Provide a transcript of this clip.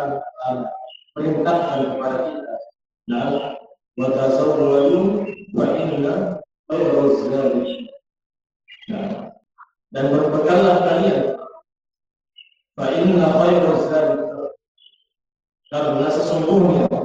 perintahkan kepada kita. Nah, wa tazawwadu fa inna khairuz zadi. Nah, dan berbekallah kalian fa inna khairuz zadi, karena sesungguhnya